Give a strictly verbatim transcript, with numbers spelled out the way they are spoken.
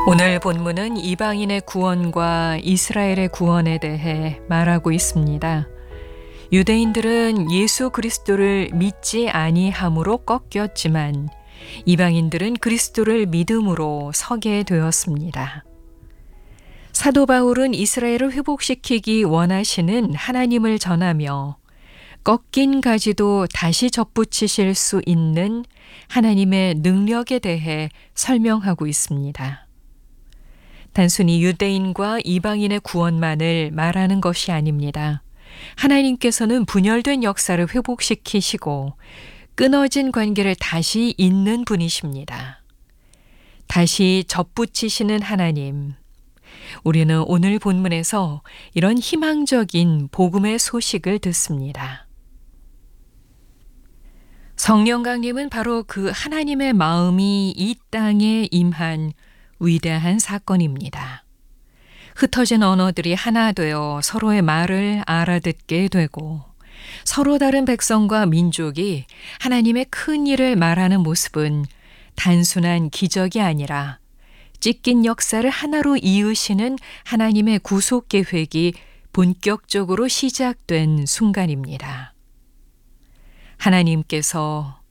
오늘 본문은 이방인의 구원과 이스라엘의 구원에 대해 말하고 있습니다. 유대인들은 예수 그리스도를 믿지 아니함으로 꺾였지만 이방인들은 그리스도를 믿음으로 서게 되었습니다. 사도 바울은 이스라엘을 회복시키기 원하시는 하나님을 전하며 꺾인 가지도 다시 접붙이실 수 있는 하나님의 능력에 대해 설명하고 있습니다. 단순히 유대인과 이방인의 구원만을 말하는 것이 아닙니다. 하나님께서는 분열된 역사를 회복시키시고 끊어진 관계를 다시 잇는 분이십니다. 다시 접붙이시는 하나님. 우리는 오늘 본문에서 이런 희망적인 복음의 소식을 듣습니다. 성령 강림은 바로 그 하나님의 마음이 이 땅에 임한 위대한 사건입니다. 흩어진 언어들이 하나 되어 서로의 말을 알아듣게 되고 서로 다른 백성과 민족이 하나님의 큰 일을 말하는 모습은 단순한 기적이 아니라 찢긴 역사를 하나로 이으시는 하나님의 구속 계획이 본격적으로 시작된 순간입니다. 하나님께서